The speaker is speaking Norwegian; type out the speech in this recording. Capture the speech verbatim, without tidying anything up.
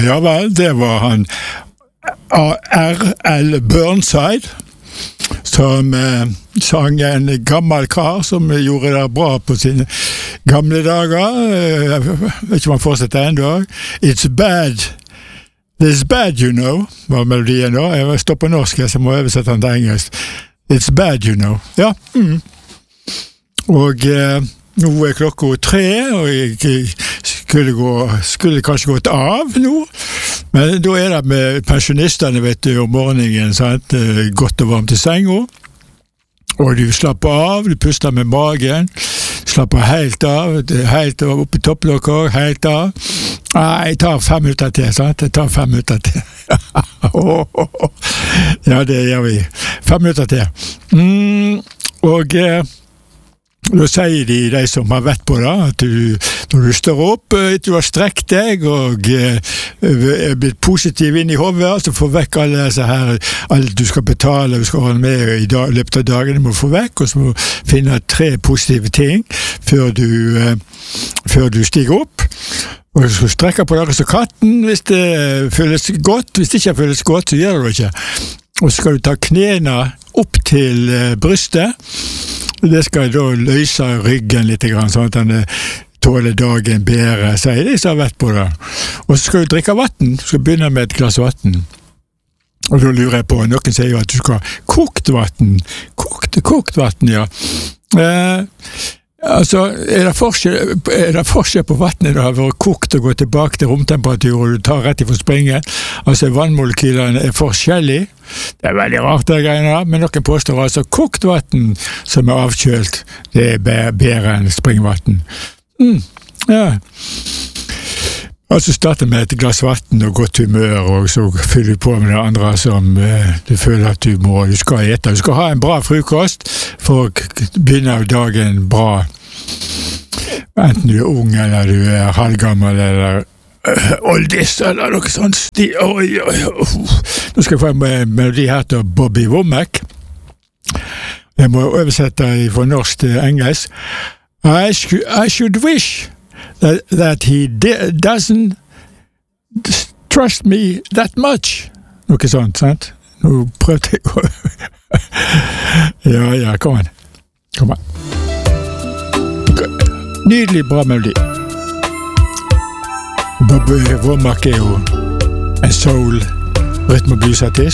Ja vel, det var han R L Burnside, som eh, sang en gammel kar som gjorde det bra på sine gamle dager. Jeg vet ikke om han fortsetter en dag. It's bad. It's bad, you know, var melodien da. Jeg står på norsk, så må jeg oversette den til engelsk. It's bad, you know. Ja. Mm. Og eh, nå er klokka tre, og jeg skulle, gå, skulle kanskje gått av nå. Men da er det med pensjonistene, vet du, om morgenen, sant? Godt og varmt i senga. Og du slapper av, du puster med magen, slapper helt av, helt av, opp i topplokket, helt av. Nei, jeg tar fem minutter til, sant? Jeg tar fem minutter til. Ja, det gjør vi. Fem minutter til. Mm, og eh, da sier de, de som har vett på det, at du, når du står opp, du har strekt deg og eh, er blitt positiv inn i hodet, så får vekk alle disse her, alt du skal betale, du skal ha med i dag, løpet av dagen, du må få vekk, og så må du finne tre positive ting før du, eh, før du stiger opp. Og du skal strekke på deg som katten hvis det føles godt. Hvis det ikke føles godt, så gjør du det ikke. Og så skal du ta knene opp til eh, brystet. Det skal da løse ryggen litt, sånn at den tåler dagen bedre, sier de som har vært på det. Og så skal du drikke vatten. Du skal begynne med et glass vatten. Og da lurer jeg på, noen sier jo at du skal ha kokt vatten. Kokt, kokt vatten, ja. Eh, Altså, er det forskjell, er det forskjell på vattnet det har vært kokt og gått tilbake til romtemperatur og du tar rett i for springen? Altså, vannmolekylene er forskjellige. Det er veldig rart det greiene da, men noen påstår altså kokt vatten som er avkjølt, det er bedre enn springvatten. Mm, ja. Altså starte med et glass vatten og godt humør, og så fyller du på med det andre som eh, du føler at du må, du skal ete. Du skal ha en bra frokost for å begynne dagen bra. Enten du er ung, eller du er halvgammel, eller uh, oldis, eller noe sånt. Sti oi, oi, oi. Nå skal jeg få en melodi her til Bobby Womack. Jeg må oversette fra norsk til engelsk. I, sh I should wish That, that he doesn't trust me that much. Noe sånt, sant? Nå prøvde jeg å... ja, ja, kom an. Kom an. Nydelig bra melodi. Bobby Womack er jo en soul rytme- og bluesartist.